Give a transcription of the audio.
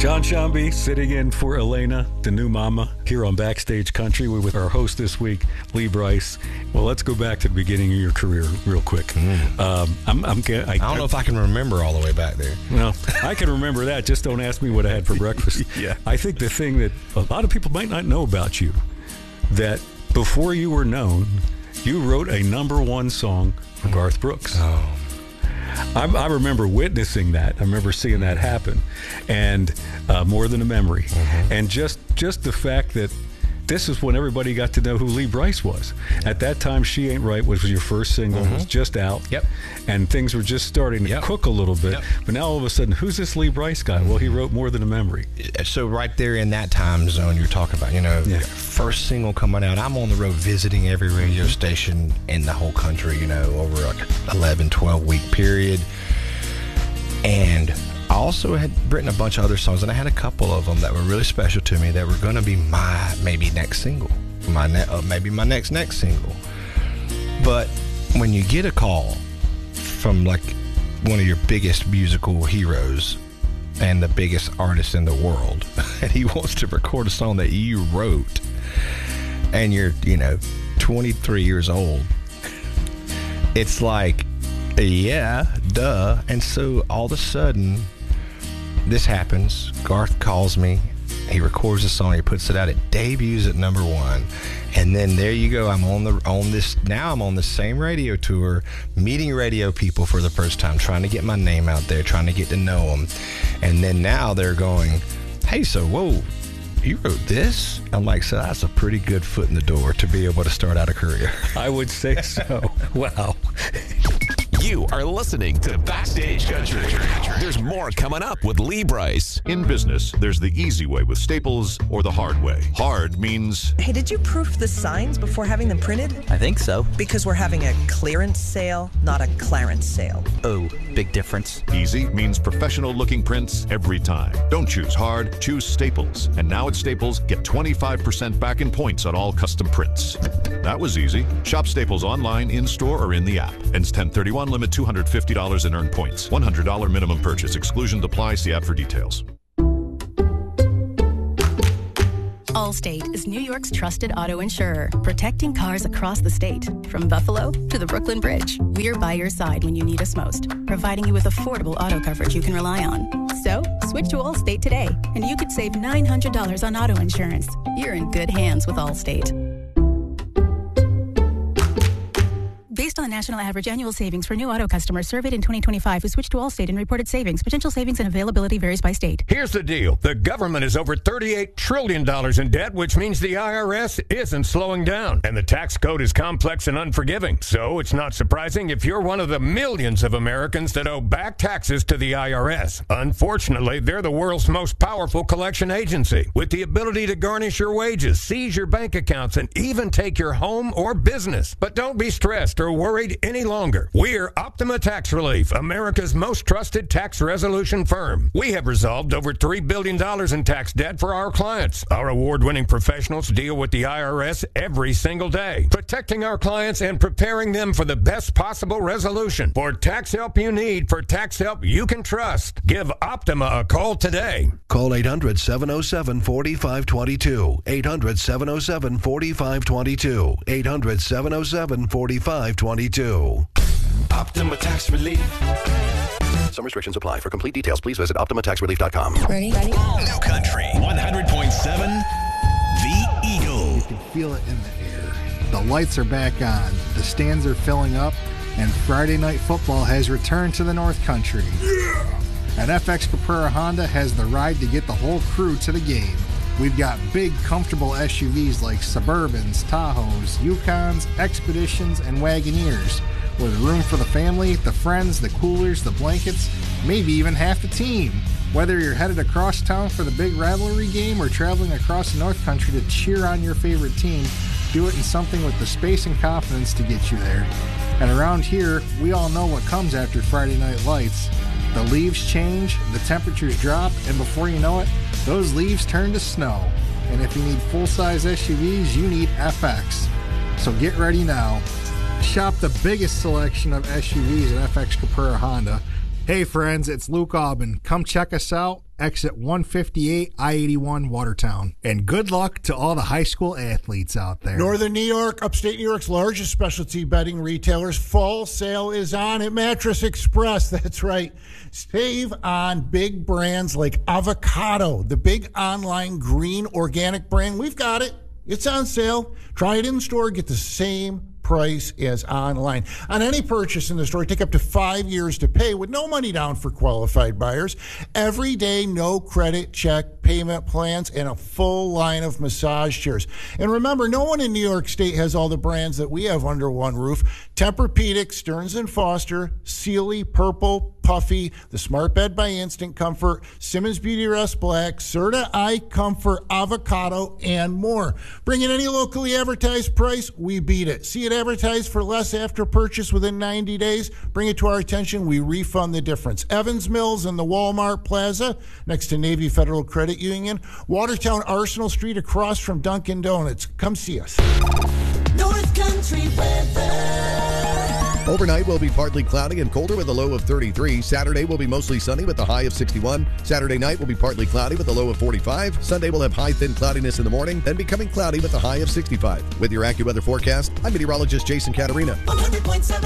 John Shambi sitting in for Elena, the new mama, here on Backstage Country. We're with our host this week, Lee Brice. Well, let's go back to the beginning of your career real quick. I don't know if I can remember all the way back there. Well, I can remember that. Just don't ask me what I had for breakfast. Yeah. I think the thing that a lot of people might not know about you, that before you were known, you wrote a #1 song for Garth Brooks. Oh. I remember witnessing that. I remember seeing that happen, and More Than a Memory. And just the fact that this is when everybody got to know who Lee Brice was. At that time, She Ain't Right was your first single. It was just out. Yep. And things were just starting to cook a little bit. Yep. But now all of a sudden, who's this Lee Brice guy? Well, he wrote More Than a Memory. So right there in that time zone you're talking about, first single coming out, I'm on the road visiting every radio station in the whole country, over a 11, 12-week period. And I also had written a bunch of other songs, and I had a couple of them that were really special to me that were going to be my maybe next single, maybe my next single. But when you get a call from like one of your biggest musical heroes and the biggest artist in the world, and he wants to record a song that you wrote, and you're 23 years old, it's like, yeah, duh. And so all of a sudden this happens. Garth calls me. He records a song. He puts it out. It debuts at #1, and then there you go. I'm on the same radio tour, meeting radio people for the first time, trying to get my name out there, trying to get to know them. And then now they're going, "Hey, so whoa, you wrote this?" I'm like, so that's a pretty good foot in the door to be able to start out a career. I would say so. Wow. You are listening to Backstage Country. There's more coming up with Lee Brice. In business, there's the easy way with Staples or the hard way. Hard means... Hey, did you proof the signs before having them printed? I think so. Because we're having a clearance sale, not a Clarence sale. Oh, big difference. Easy means professional-looking prints every time. Don't choose hard, choose Staples. And now at Staples, get 25% back in points on all custom prints. That was easy. Shop Staples online, in-store, or in the app. Ends 10/31, limit $250 and earn points. $100 minimum purchase. Exclusions apply. See app for details. Allstate is New York's trusted auto insurer, protecting cars across the state. From Buffalo to the Brooklyn Bridge, we're by your side when you need us most, providing you with affordable auto coverage you can rely on. So, switch to Allstate today, and you could save $900 on auto insurance. You're in good hands with Allstate. Based on the national average annual savings for new auto customers surveyed in 2025 who switched to Allstate and reported savings, potential savings and availability varies by state. Here's the deal. The government is over $38 trillion in debt, which means the IRS isn't slowing down. And the tax code is complex and unforgiving. So it's not surprising if you're one of the millions of Americans that owe back taxes to the IRS. Unfortunately, they're the world's most powerful collection agency, with the ability to garnish your wages, seize your bank accounts, and even take your home or business. But don't be stressed or worried any longer. We're Optima Tax Relief, America's most trusted tax resolution firm. We have resolved over $3 billion in tax debt for our clients. Our award-winning professionals deal with the IRS every single day, protecting our clients and preparing them for the best possible resolution. For tax help you need, for tax help you can trust, give Optima a call today. Call 800-707-4522. 800-707-4522. 800-707-4522. Optima Tax Relief. Some restrictions apply. For complete details, please visit OptimaTaxRelief.com. Ready? New Country 100.7 The Eagle. You can feel it in the air. The lights are back on. The stands are filling up. And Friday Night Football has returned to the North Country. Yeah! And FX Caprara Honda has the ride to get the whole crew to the game. We've got big, comfortable SUVs like Suburbans, Tahoes, Yukons, Expeditions, and Wagoneers, with room for the family, the friends, the coolers, the blankets, maybe even half the team. Whether you're headed across town for the big rivalry game or traveling across the North Country to cheer on your favorite team, do it in something with the space and confidence to get you there. And around here, we all know what comes after Friday Night Lights. The leaves change, the temperatures drop, and before you know it, those leaves turn to snow. And if you need full-size SUVs, you need FX. So get ready now. Shop the biggest selection of SUVs at FX Caprara Honda. Hey friends, it's Luke Aubin. Come check us out. Exit 158, I-81, Watertown. And good luck to all the high school athletes out there. Northern New York, upstate New York's largest specialty bedding retailers. Fall sale is on at Mattress Express. That's right. Save on big brands like Avocado, the big online green organic brand. We've got it. It's on sale. Try it in store. Get the same price as online. On any purchase in the store, take up to 5 years to pay with no money down for qualified buyers. Every day, no credit check payment plans, and a full line of massage chairs. And remember, no one in New York State has all the brands that we have under one roof. Tempur-Pedic, Stearns & Foster, Sealy, Purple, Puffy, the Smart Bed by Instant Comfort, Simmons Beauty Rest Black, Serta Eye Comfort, Avocado, and more. Bring in any locally advertised price, we beat it. See it advertised for less after purchase within 90 days, bring it to our attention, we refund the difference. Evans Mills in the Walmart Plaza next to Navy Federal Credit Union, Watertown Arsenal Street across from Dunkin' Donuts. Come see us. North Country weather. Overnight will be partly cloudy and colder with a low of 33. Saturday will be mostly sunny with a high of 61. Saturday night will be partly cloudy with a low of 45. Sunday will have high thin cloudiness in the morning, then becoming cloudy with a high of 65. With your AccuWeather forecast, I'm meteorologist Jason Caterina. 100.7